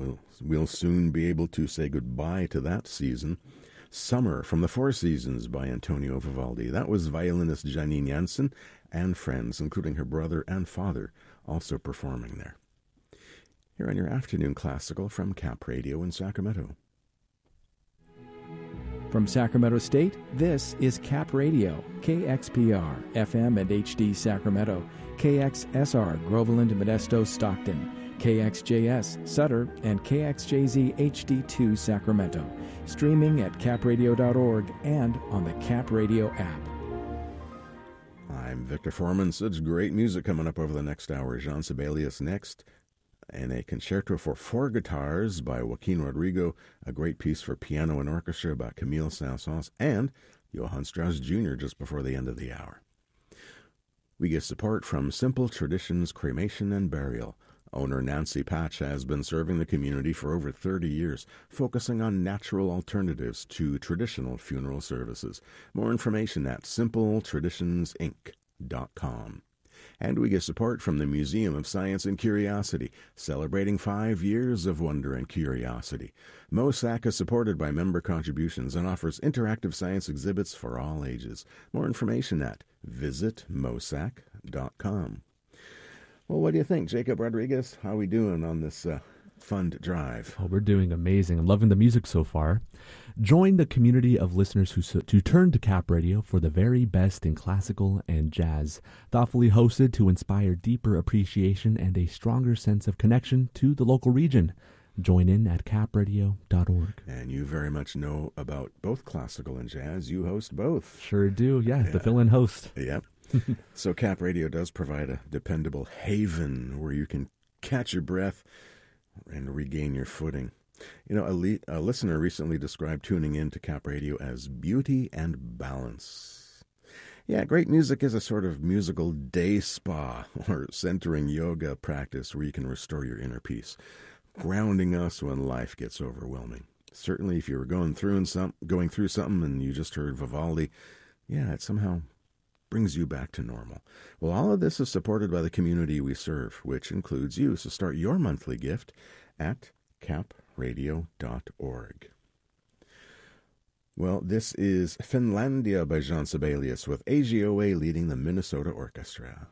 we'll soon be able to say goodbye to that season. Summer from the Four Seasons by Antonio Vivaldi. That was violinist Janine Jansen and friends, including her brother and father, also performing there. Here on your afternoon classical from Cap Radio in Sacramento. From Sacramento State, this is Cap Radio, KXPR, FM and HD Sacramento, KXSR, Groveland, Modesto, Stockton, KXJS, Sutter, and KXJZ HD2 Sacramento, streaming at capradio.org and on the Cap Radio app. I'm Victor Foreman. Such great music coming up over the next hour. Jean Sibelius next, and a concerto for four guitars by Joaquin Rodrigo, a great piece for piano and orchestra by Camille Saint-Saëns, and Johann Strauss Jr. just before the end of the hour. We get support from Simple Traditions Cremation and Burial. Owner Nancy Patch has been serving the community for over 30 years, focusing on natural alternatives to traditional funeral services. More information at simpletraditionsinc.com. And we get support from the Museum of Science and Curiosity, celebrating 5 years of wonder and curiosity. MOSAC is supported by member contributions and offers interactive science exhibits for all ages. More information at visitmosac.com. Well, what do you think, Jacob Rodriguez? How are we doing on this fund drive? Oh, we're doing amazing. I'm loving the music so far. Join the community of listeners who turn to Cap Radio for the very best in classical and jazz. Thoughtfully hosted to inspire deeper appreciation and a stronger sense of connection to the local region. Join in at capradio.org. And you very much know about both classical and jazz. You host both. Sure do, yeah. The fill-in host. Yep. So Cap Radio does provide a dependable haven where you can catch your breath and regain your footing. You know, a listener recently described tuning in to Cap Radio as beauty and balance. Yeah, great music is a sort of musical day spa or centering yoga practice where you can restore your inner peace, grounding us when life gets overwhelming. Certainly if you were going through something and you just heard Vivaldi, yeah, it somehow brings you back to normal. Well, all of this is supported by the community we serve, which includes you. So start your monthly gift at capradio.org. Well, this is Finlandia by Jean Sibelius with AGOA leading the Minnesota Orchestra.